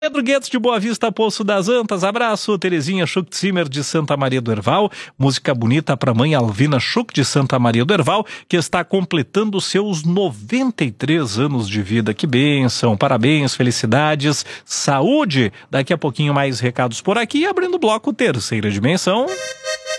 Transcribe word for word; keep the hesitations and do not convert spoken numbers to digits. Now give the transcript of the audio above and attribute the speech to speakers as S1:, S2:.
S1: Pedro Guedes de Boa Vista, Poço das Antas, abraço. Terezinha Schuchtzimmer de Santa Maria do Herval, música bonita para mãe Alvina Schuch de Santa Maria do Herval, que está completando seus noventa e três anos de vida. Que bênção, parabéns, felicidades, saúde. Daqui a pouquinho mais recados por aqui, abrindo o bloco Terceira Dimensão.